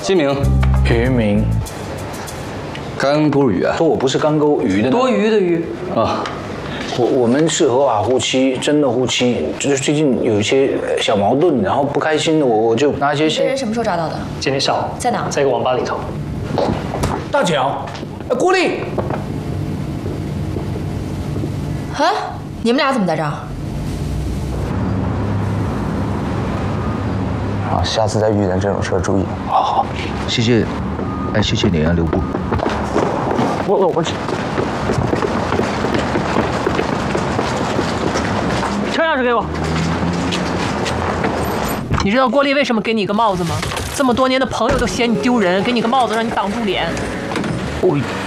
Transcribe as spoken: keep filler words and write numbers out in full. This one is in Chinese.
姓名？ 于明。 干不是鱼啊？ 说我不是干钩鱼的。 多余的余。 啊。 我我们是合法夫妻，真的夫妻。就是最近有一些小矛盾，然后不开心，我我就拿一些这人什么时候找到的？ 今天下午。 在哪？ 在一个网吧里头。 大脚，呃，郭丽。 啊？你们俩怎么在这儿？ 啊，下次再遇见这种事儿注意。 好好，谢谢，哎，谢谢你啊，刘部。 我我我。 车钥匙给我。你知道郭丽为什么给你一个帽子吗？这么多年的朋友都嫌你丢人，给你个帽子让你挡住脸。 我